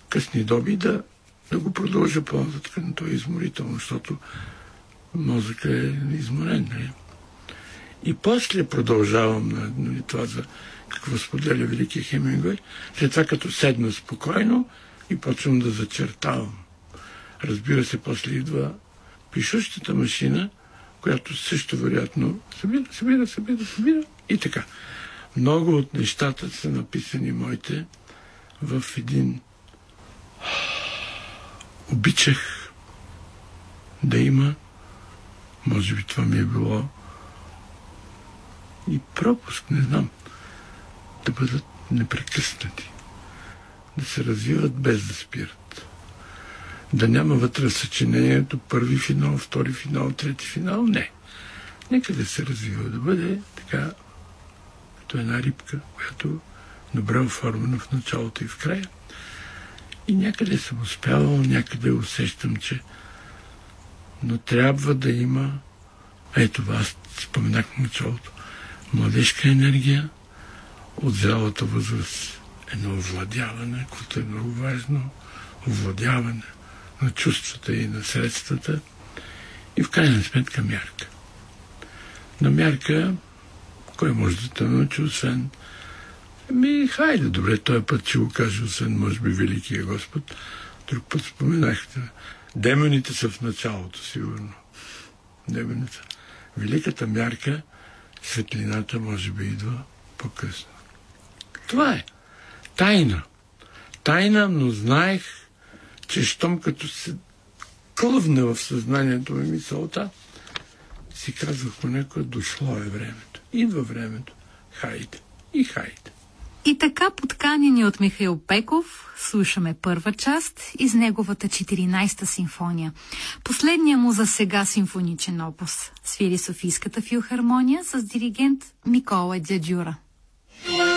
късни доби да го продължа по-нататък, но то е изморително, защото мозъка е изморен. Нали? И после продължавам на това за какво споделя великия Хемингуей. След това като седна спокойно и почвам да зачертавам. Разбира се, после идва пишущата машина, която също вероятно събира и така. Много от нещата са написани моите в един... Обичах да има, може би това ми е било и пропуск, не знам, да бъдат непрекъснати, да се развиват без да спират. Да няма вътре съчинението първи финал, втори финал, трети финал, не. Нека да се развива, да бъде така, като една рибка, която добре оформена в началото и в края. И някъде съм успявал, някъде усещам, че но трябва да има, ето аз споменах в началото, младежка енергия, от зрялата възраст едно овладяване, което е много важно, овладяване на чувствата и на средствата и в крайна сметка мярка. На мярка, кой може да те научи, освен хайде, добре, този път ще го кажа, освен, може би, Великия Господ. Друг път споменахте. Демоните са в началото, сигурно. Демоните. Великата мярка, светлината, може би, идва по-късно. Това е. Тайна. Тайна, но знаех, че щом като се клъвне в съзнанието ми мисълта, си казвах понякога, дошло е времето. Идва времето. Хайде. И хайде. И така, подканени от Михаил Пеков, слушаме първа част из неговата 14-та симфония. Последния му за сега симфоничен опус. Свири Софийската филхармония с диригент Никола Дзяджура.